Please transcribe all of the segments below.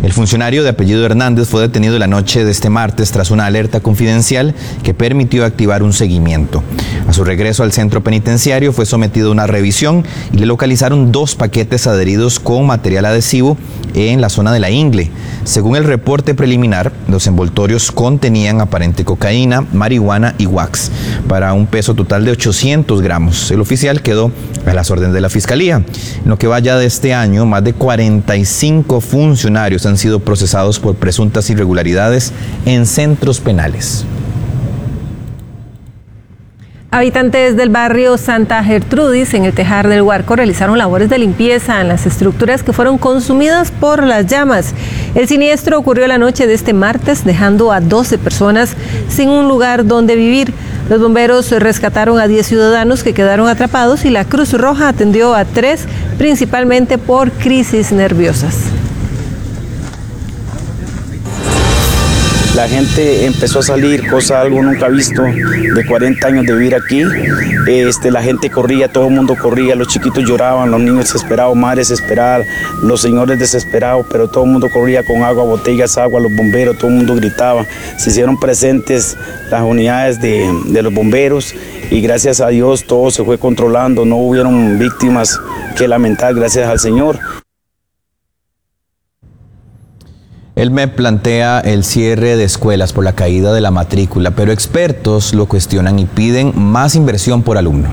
El funcionario de apellido Hernández fue detenido la noche de este martes tras una alerta confidencial que permitió activar un seguimiento. A su regreso al centro penitenciario fue sometido a una revisión y le localizaron 2 paquetes adheridos con material adhesivo en la zona de la ingle. Según el reporte preliminar, los envoltorios contenían aparente cocaína, marihuana y wax, para un peso total de 800 gramos. El oficial quedó a las órdenes de la Fiscalía. En lo que va ya de este año, más de 45 funcionarios han sido procesados por presuntas irregularidades en centros penales. Habitantes del barrio Santa Gertrudis, en el Tejar del Guarco, realizaron labores de limpieza en las estructuras que fueron consumidas por las llamas. El siniestro ocurrió la noche de este martes, dejando a 12 personas sin un lugar donde vivir. Los bomberos rescataron a 10 ciudadanos que quedaron atrapados y la Cruz Roja atendió a 3, principalmente por crisis nerviosas. La gente empezó a salir, cosa algo nunca visto, de 40 años de vivir aquí. La gente corría, todo el mundo corría, los chiquitos lloraban, los niños desesperados, madres desesperadas, los señores desesperados, pero todo el mundo corría con agua, botellas, agua, los bomberos, todo el mundo gritaba. Se hicieron presentes las unidades de los bomberos y gracias a Dios todo se fue controlando, no hubieron víctimas que lamentar, gracias al Señor. El MEP plantea el cierre de escuelas por la caída de la matrícula, pero expertos lo cuestionan y piden más inversión por alumno.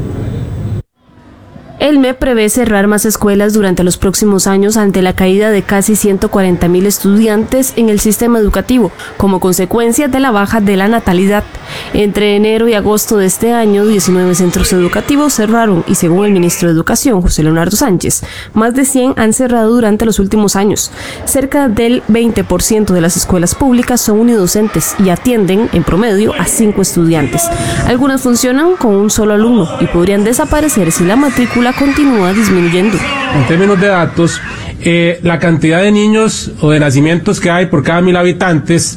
El MEP prevé cerrar más escuelas durante los próximos años ante la caída de casi 140.000 estudiantes en el sistema educativo, como consecuencia de la baja de la natalidad. Entre enero y agosto de este año, 19 centros educativos cerraron y, según el ministro de Educación, José Leonardo Sánchez, más de 100 han cerrado durante los últimos años. Cerca del 20% de las escuelas públicas son unidocentes y atienden, en promedio, a 5 estudiantes. Algunas funcionan con un solo alumno y podrían desaparecer si la matrícula continúa disminuyendo. En términos de datos, la cantidad de niños o de nacimientos que hay por cada 1.000 habitantes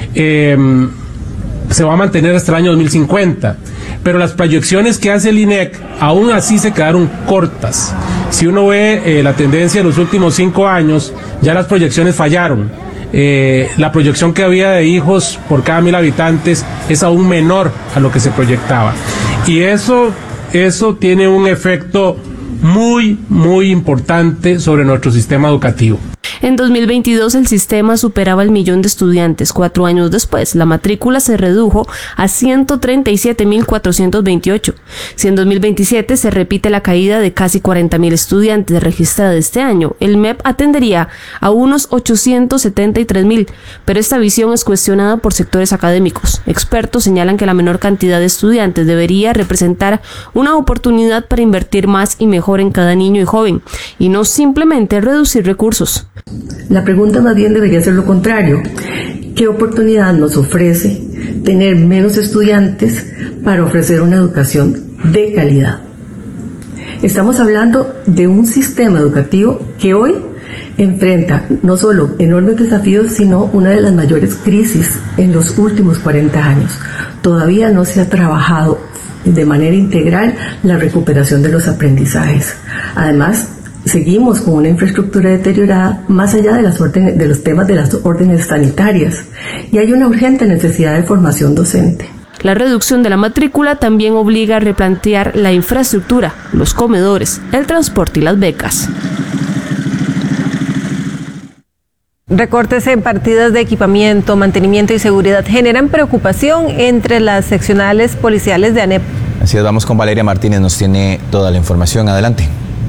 se va a mantener hasta el año 2050, pero las proyecciones que hace el INEC aún así se quedaron cortas. Si uno ve la tendencia de los últimos 5 años, ya las proyecciones fallaron. La proyección que había de hijos por cada 1.000 habitantes es aún menor a lo que se proyectaba. Y eso tiene un efecto muy importante sobre nuestro sistema educativo. En 2022 el sistema superaba el 1.000.000 de estudiantes. 4 años después, la matrícula se redujo a 137.428. Si en 2027 se repite la caída de casi 40.000 estudiantes registrada este año, el MEP atendería a unos 873.000. Pero esta visión es cuestionada por sectores académicos. Expertos señalan que la menor cantidad de estudiantes debería representar una oportunidad para invertir más y mejor en cada niño y joven, y no simplemente reducir recursos. La pregunta más bien debería ser lo contrario. ¿Qué oportunidad nos ofrece tener menos estudiantes para ofrecer una educación de calidad? Estamos hablando de un sistema educativo que hoy enfrenta no solo enormes desafíos, sino una de las mayores crisis en los últimos 40 años. Todavía no se ha trabajado de manera integral la recuperación de los aprendizajes. Además, seguimos con una infraestructura deteriorada más allá de los temas de las órdenes sanitarias y hay una urgente necesidad de formación docente. La reducción de la matrícula también obliga a replantear la infraestructura, los comedores, el transporte y las becas. Recortes en partidas de equipamiento, mantenimiento y seguridad generan preocupación entre las seccionales policiales de ANEP. Así es, vamos con Valeria Martínez, nos tiene toda la información. Adelante.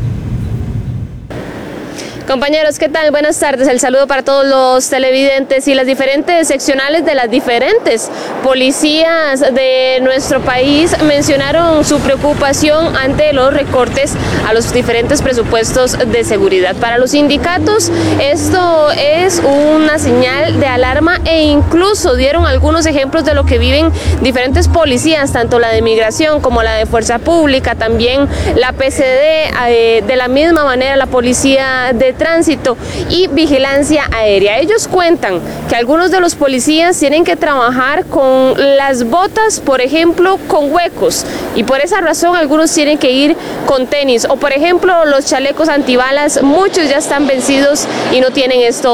Compañeros, ¿qué tal? Buenas tardes. El saludo para todos los televidentes y las diferentes seccionales de las diferentes policías de nuestro país mencionaron su preocupación ante los recortes a los diferentes presupuestos de seguridad. Para los sindicatos esto es una señal de alarma e incluso dieron algunos ejemplos de lo que viven diferentes policías, tanto la de migración como la de fuerza pública, también la PCD, de la misma manera la policía de tránsito y vigilancia aérea. Ellos cuentan que algunos de los policías tienen que trabajar con las botas, por ejemplo, con huecos, y por esa razón algunos tienen que ir con tenis, o por ejemplo los chalecos antibalas, muchos ya están vencidos y no tienen esto.